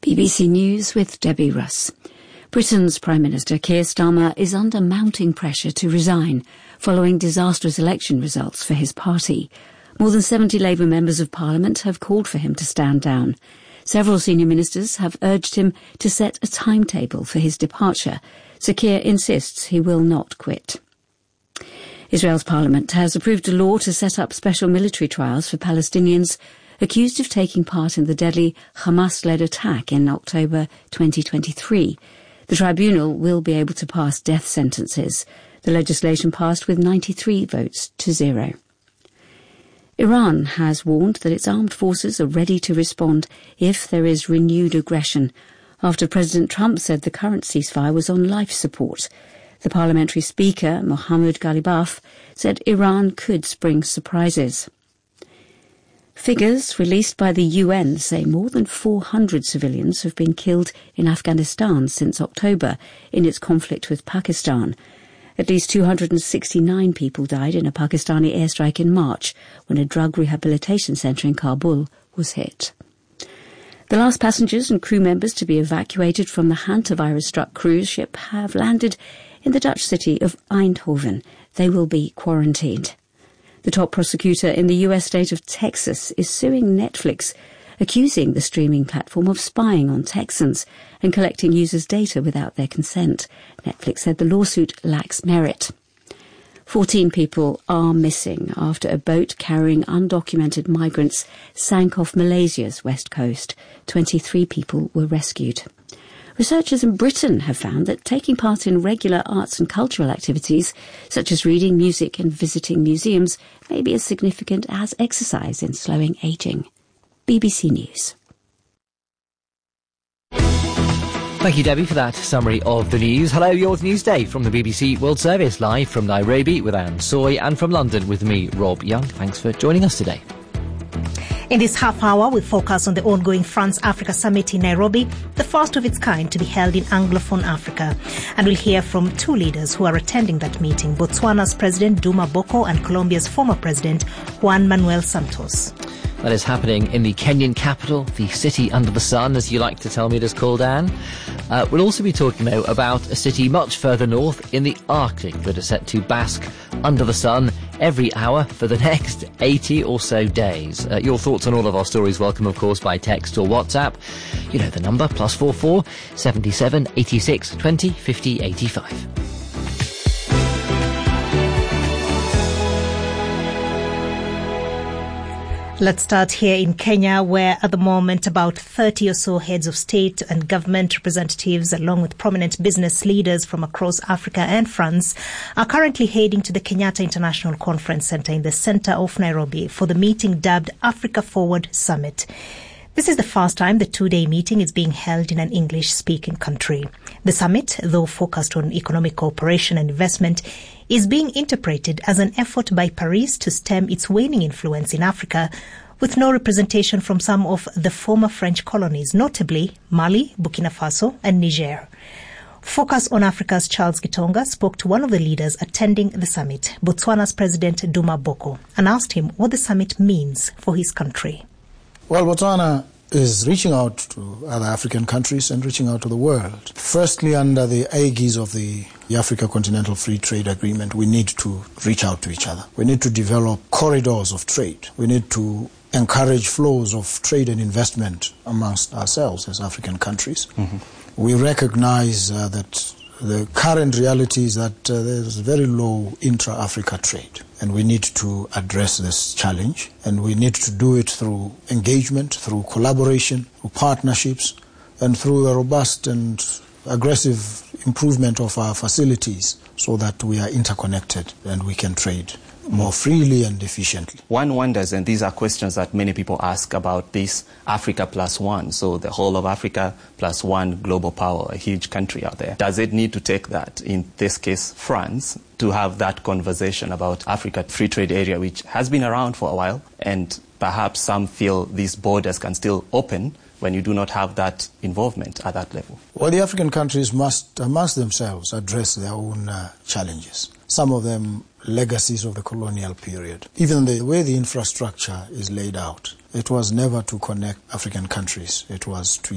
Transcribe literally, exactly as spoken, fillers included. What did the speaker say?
B B C News with Debbie Russ. Britain's Prime Minister Keir Starmer is under mounting pressure to resign following disastrous election results for his party. More than seventy Labour members of Parliament have called for him to stand down. Several senior ministers have urged him to set a timetable for his departure. Sir Keir insists he will not quit. Israel's parliament has approved a law to set up special military trials for Palestinians accused of taking part in the deadly Hamas-led attack in October twenty twenty-three. The tribunal will be able to pass death sentences. The legislation passed with ninety-three votes to zero. Iran has warned that its armed forces are ready to respond if there is renewed aggression, after President Trump said the current ceasefire was on life support. The parliamentary speaker, Mohammad Ghalibaf, said Iran could spring surprises. Figures released by the U N say more than four hundred civilians have been killed in Afghanistan since October in its conflict with Pakistan. At least two hundred sixty-nine people died in a Pakistani airstrike in March when a drug rehabilitation centre in Kabul was hit. The last passengers and crew members to be evacuated from the hantavirus-struck cruise ship have landed in the Dutch city of Eindhoven. They will be quarantined. The top prosecutor in the U S state of Texas is suing Netflix, accusing the streaming platform of spying on Texans and collecting users' data without their consent. Netflix said the lawsuit lacks merit. Fourteen people are missing after a boat carrying undocumented migrants sank off Malaysia's west coast. Twenty-three people were rescued. Researchers in Britain have found that taking part in regular arts and cultural activities, such as reading, music and visiting museums, may be as significant as exercise in slowing ageing. B B C News. Thank you, Debbie, for that summary of the news. Hello, yours Newsday from the B B C World Service, live from Nairobi with Anne Soy and from London with me, Rob Young. Thanks for joining us today. In this half hour, we focus on the ongoing France-Africa Summit in Nairobi, the first of its kind to be held in Anglophone Africa. And we'll hear from two leaders who are attending that meeting, Botswana's President Duma Boko and Colombia's former President Juan Manuel Santos. That is happening in the Kenyan capital, the city under the sun, as you like to tell me it is called, Anne. Uh, we'll also be talking, though, about a city much further north in the Arctic that is set to bask under the sun every hour for the next eighty or so days. Uh, your thoughts on all of our stories welcome, of course, by text or WhatsApp. You know the number, plus four four, seventy-seven, eighty-six, twenty, fifty, eighty-five. Let's start here in Kenya, where at the moment about thirty or so heads of state and government representatives, along with prominent business leaders from across Africa and France, are currently heading to the Kenyatta International Conference Centre in the centre of Nairobi for the meeting dubbed Africa Forward Summit. This is the first time the two-day meeting is being held in an English-speaking country. The summit, though focused on economic cooperation and investment, is being interpreted as an effort by Paris to stem its waning influence in Africa, with no representation from some of the former French colonies, notably Mali, Burkina Faso and Niger. Focus on Africa's Charles Gitonga spoke to one of the leaders attending the summit, Botswana's President Duma Boko, and asked him what the summit means for his country. Well, Botswana is reaching out to other African countries and reaching out to the world. Firstly, under the aegis of the Africa Continental Free Trade Agreement, we need to reach out to each other. We need to develop corridors of trade. We need to encourage flows of trade and investment amongst ourselves as African countries. Mm-hmm. We recognize uh, that the current reality is that uh, there's very low intra-Africa trade. And we need to address this challenge. And we need to do it through engagement, through collaboration, through partnerships, and through a robust and aggressive improvement of our facilities so that we are interconnected and we can trade more freely and efficiently. One wonders, and these are questions that many people ask about this Africa plus one, so the whole of Africa plus one global power, a huge country out there. Does it need to take that, in this case France, to have that conversation about Africa Free Trade Area, which has been around for a while, and perhaps some feel these borders can still open when you do not have that involvement at that level? Well, the African countries must, amongst themselves, address their own uh, challenges. Some of them legacies of the colonial period. Even the way the infrastructure is laid out, it was never to connect African countries. It was to